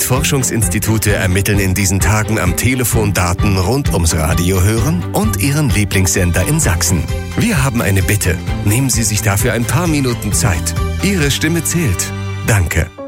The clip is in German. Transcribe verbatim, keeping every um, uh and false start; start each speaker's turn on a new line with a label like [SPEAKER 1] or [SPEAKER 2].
[SPEAKER 1] Forschungsinstitute ermitteln in diesen Tagen am Telefon Daten rund ums Radio hören und Ihren Lieblingssender in Sachsen. Wir haben eine Bitte. Nehmen Sie sich dafür ein paar Minuten Zeit. Ihre Stimme zählt. Danke.